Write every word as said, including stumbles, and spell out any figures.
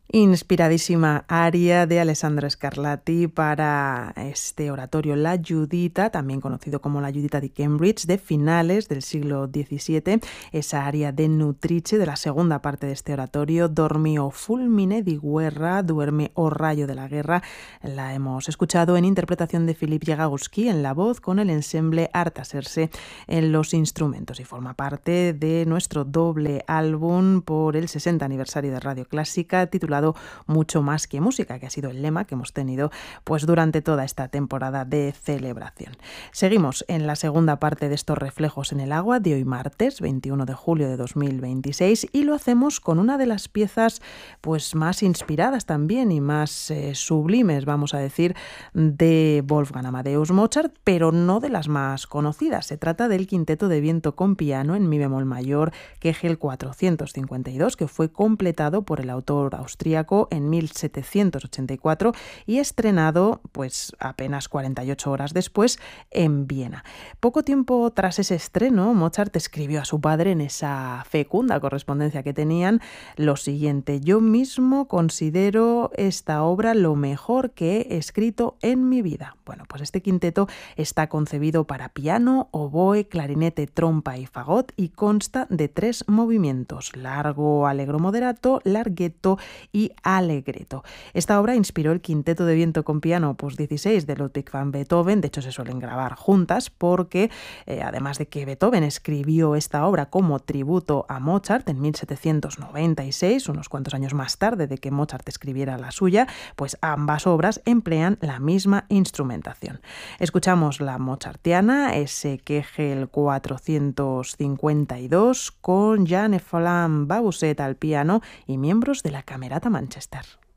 Inspiradísima aria de Alessandro Scarlatti para este oratorio La Giudita, también conocido como La Giudita di Cambridge, de finales del siglo diecisiete. Esa aria de Nutrice, de la segunda parte de este oratorio, Dormi o fulmine di guerra, duerme o rayo de la guerra. La hemos escuchado en interpretación de Filip Jagauski en la voz, con el ensemble Artaserse en los instrumentos, y forma parte de nuestro doble álbum por el sesenta aniversario de Radio Clásica, titulado Mucho más que música, que ha sido el lema que hemos tenido pues durante toda esta temporada de celebración. Seguimos en la segunda parte de estos reflejos en el agua de hoy martes veintiuno de julio de dos mil veintiséis, y lo hacemos con una de las piezas pues más inspiradas también y más eh, sublimes, vamos a decir, de Wolfgang Amadeus Mozart, pero no de las más conocidas. Se trata del quinteto de viento con piano en mi bemol mayor, Kegel cuatrocientos cincuenta y dos, que fue completado por el autor austríaco en mil setecientos ochenta y cuatro y estrenado pues apenas cuarenta y ocho horas después en Viena. Poco tiempo tras ese estreno, Mozart escribió a su padre en esa fecunda correspondencia que tenían lo siguiente: yo mismo considero esta obra lo mejor que he escrito en mi vida. Bueno, pues este quinteto está concebido para piano, oboe, clarinete, trompa y fagot, y consta de tres movimientos: largo, allegro moderato, larghetto y allegretto. Esta obra inspiró el quinteto de viento con piano opus dieciséis de Ludwig van Beethoven. De hecho, se suelen grabar juntas porque, eh, además de que Beethoven escribió esta obra como tributo a Mozart en mil setecientos noventa y seis, unos cuantos años más tarde de que Mozart escribiera la suya, pues ambas obras emplean la misma instrumentación. Escuchamos la mozartiana, ese Kegel cuatrocientos cincuenta y dos, con Jean-Efflam Babuset al piano y miembros de la Camerata Manchester.